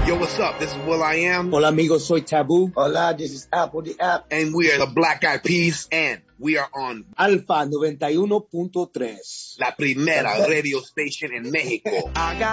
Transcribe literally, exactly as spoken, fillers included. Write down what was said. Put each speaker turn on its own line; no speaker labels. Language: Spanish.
Yo, what's up? This is Will I Am.
Hola amigos, soy Taboo.
Hola, this is Apple the App.
And we are the Black Eyed Peas. And we are on
Alfa noventa y uno punto tres.
La Primera Radio Station en México.